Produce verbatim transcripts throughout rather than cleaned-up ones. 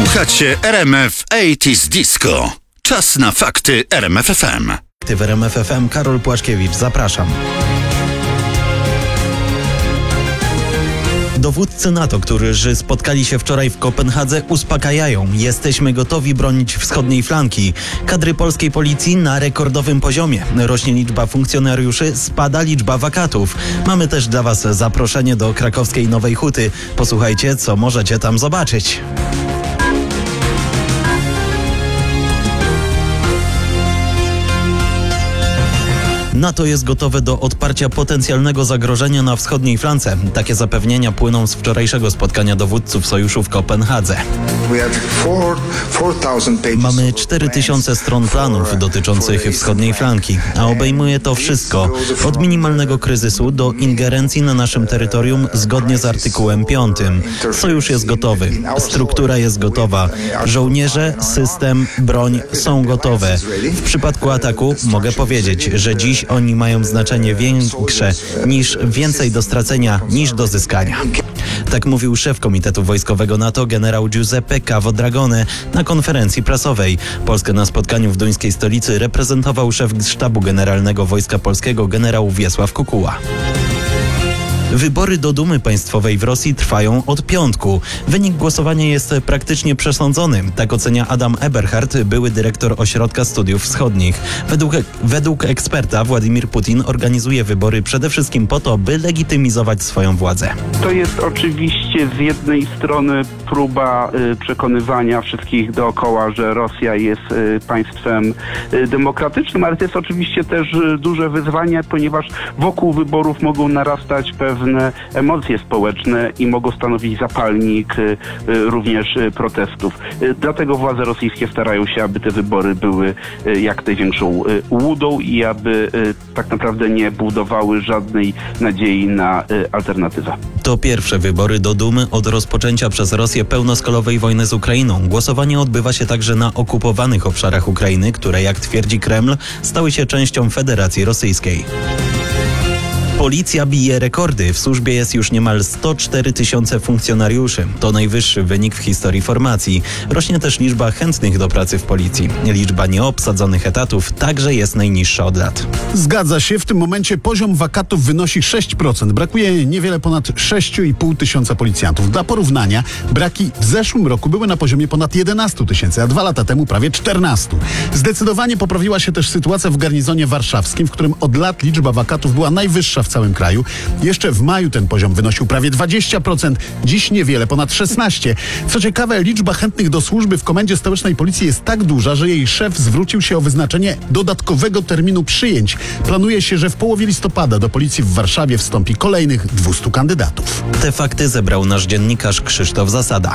Słuchacie R M F osiemdziesiąt Disco. Czas na fakty R M F F M. W R M F F M Karol Płaszkiewicz, zapraszam. Dowódcy NATO, którzy spotkali się wczoraj w Kopenhadze, uspokajają. Jesteśmy gotowi bronić wschodniej flanki. Kadry polskiej policji na rekordowym poziomie. Rośnie liczba funkcjonariuszy, spada liczba wakatów. Mamy też dla Was zaproszenie do krakowskiej Nowej Huty. Posłuchajcie, co możecie tam zobaczyć. NATO jest gotowe do odparcia potencjalnego zagrożenia na wschodniej flance. Takie zapewnienia płyną z wczorajszego spotkania dowódców sojuszu w Kopenhadze. Mamy cztery tysiące stron planów dotyczących wschodniej flanki, a obejmuje to wszystko, od minimalnego kryzysu do ingerencji na naszym terytorium zgodnie z artykułem piątym. Sojusz jest gotowy, struktura jest gotowa, żołnierze, system, broń są gotowe. W przypadku ataku mogę powiedzieć, że dziś oni mają znaczenie większe niż więcej do stracenia niż do zyskania. Tak mówił szef Komitetu Wojskowego NATO generał Giuseppe Cavo-Dragone na konferencji prasowej. Polskę na spotkaniu w duńskiej stolicy reprezentował szef Sztabu Generalnego Wojska Polskiego generał Wiesław Kukuła. Wybory do Dumy Państwowej w Rosji trwają od piątku. Wynik głosowania jest praktycznie przesądzony. Tak ocenia Adam Eberhard, były dyrektor Ośrodka Studiów Wschodnich. Według, według eksperta Władimir Putin organizuje wybory przede wszystkim po to, by legitymizować swoją władzę. To jest oczywiście z jednej strony próba y, przekonywania wszystkich dookoła, że Rosja jest y, państwem y, demokratycznym, ale to jest oczywiście też y, duże wyzwanie, ponieważ wokół wyborów mogą narastać pewne pewne emocje społeczne i mogą stanowić zapalnik y, y, również y, protestów. Y, dlatego władze rosyjskie starają się, aby te wybory były y, jak największą y, ułudą i aby y, tak naprawdę nie budowały żadnej nadziei na y, alternatywę. To pierwsze wybory do Dumy od rozpoczęcia przez Rosję pełnoskalowej wojny z Ukrainą. Głosowanie odbywa się także na okupowanych obszarach Ukrainy, które, jak twierdzi Kreml, stały się częścią Federacji Rosyjskiej. Policja bije rekordy. W służbie jest już niemal sto cztery tysiące funkcjonariuszy. To najwyższy wynik w historii formacji. Rośnie też liczba chętnych do pracy w policji. Liczba nieobsadzonych etatów także jest najniższa od lat. Zgadza się. W tym momencie poziom wakatów wynosi sześć procent. Brakuje niewiele ponad sześć i pół tysiąca policjantów. Dla porównania braki w zeszłym roku były na poziomie ponad jedenaście tysięcy, a dwa lata temu prawie czternaście. Zdecydowanie poprawiła się też sytuacja w garnizonie warszawskim, w którym od lat liczba wakatów była najwyższa w w całym kraju. Jeszcze w maju ten poziom wynosił prawie dwadzieścia procent, dziś niewiele ponad szesnaście procent. Co ciekawe, liczba chętnych do służby w Komendzie Stołecznej Policji jest tak duża, że jej szef zwrócił się o wyznaczenie dodatkowego terminu przyjęć. Planuje się, że w połowie listopada do policji w Warszawie wstąpi kolejnych dwieście kandydatów. Te fakty zebrał nasz dziennikarz Krzysztof Zasada.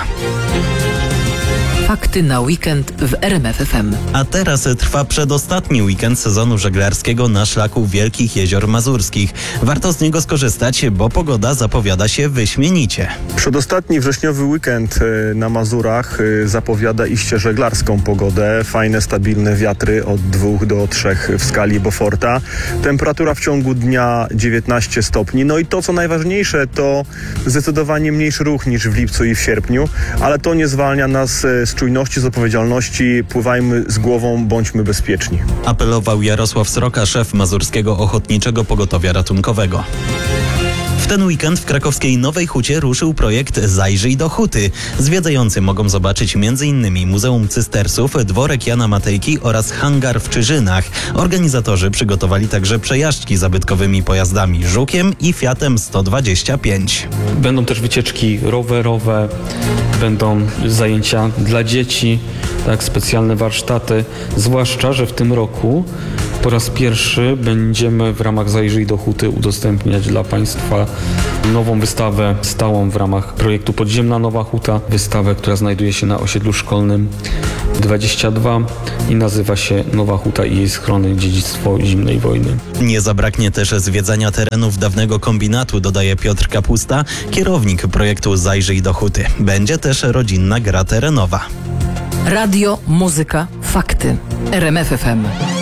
Fakty na weekend w R M F F M. A teraz trwa przedostatni weekend sezonu żeglarskiego na szlaku Wielkich Jezior Mazurskich. Warto z niego skorzystać, bo pogoda zapowiada się wyśmienicie. Przedostatni wrześniowy weekend na Mazurach zapowiada iście żeglarską pogodę. Fajne, stabilne wiatry od dwóch do trzech w skali Beauforta. Temperatura w ciągu dnia dziewiętnaście stopni. No i to, co najważniejsze, to zdecydowanie mniejszy ruch niż w lipcu i w sierpniu, ale to nie zwalnia nas z czujności, z odpowiedzialności. Pływajmy z głową, bądźmy bezpieczni. Apelował Jarosław Sroka, szef Mazurskiego Ochotniczego Pogotowia Ratunkowego. W ten weekend w krakowskiej Nowej Hucie ruszył projekt Zajrzyj do Huty. Zwiedzający mogą zobaczyć między innymi Muzeum Cystersów, dworek Jana Matejki oraz hangar w Czyżynach. Organizatorzy przygotowali także przejażdżki zabytkowymi pojazdami Żukiem i Fiatem sto dwadzieścia pięć. Będą też wycieczki rowerowe, będą zajęcia dla dzieci, tak, specjalne warsztaty, zwłaszcza, że w tym roku po raz pierwszy będziemy w ramach Zajrzyj do Huty udostępniać dla Państwa nową wystawę stałą w ramach projektu Podziemna Nowa Huta. Wystawę, która znajduje się na osiedlu szkolnym dwadzieścia dwa i nazywa się Nowa Huta i jej schrony, dziedzictwo zimnej wojny. Nie zabraknie też zwiedzania terenów dawnego kombinatu, dodaje Piotr Kapusta, kierownik projektu Zajrzyj do Huty. Będzie też rodzinna gra terenowa. Radio, muzyka, fakty. R M F F M.